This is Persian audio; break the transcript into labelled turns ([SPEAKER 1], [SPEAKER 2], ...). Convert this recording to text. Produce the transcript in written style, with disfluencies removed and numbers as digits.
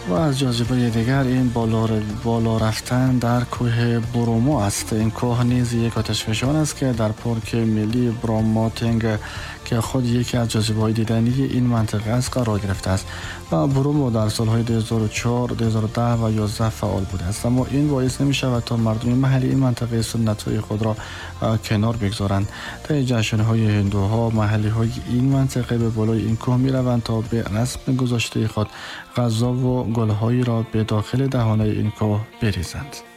[SPEAKER 1] و از جاذبه دیگر این بالا رفتن در کوه برومو است. این کوه نیز یک آتشفشان است که در پارک ملی براماتنگ که خود یکی از جاذبه‌های دیدنی این منطقه است قرار گرفته است و برومو در سالهای 2004 2010 و 11 فعال بوده است، اما این باعث نمی شود تا مردم محلی این منطقه سنت‌های خود را کنار بگذارند. در جشن‌های هندوها محلی های این منطقه به بالای این کوه می روند تا به رسم گذاشته خود غذا و گل‌هایی را به داخل دهانه این کوه بریزند.